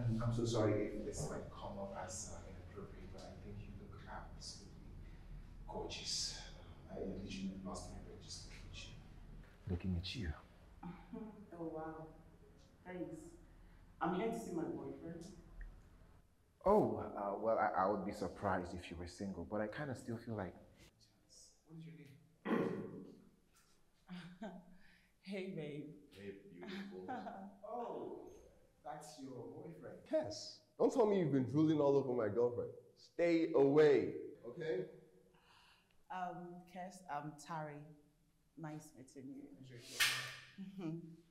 I'm so sorry if this might come up as inappropriate, but I think you look absolutely gorgeous. I literally lost my breath just looking at you. Oh, wow. Thanks. I'm here to see my boyfriend. Oh, well, I would be surprised if you were single, but I kind of still feel like. What is your name? Hey, babe. Hey, beautiful. Oh, that's your boyfriend. Yes. Don't tell me you've been drooling all over my girlfriend. Stay away, okay? Kes, I'm Tari. Nice meeting you.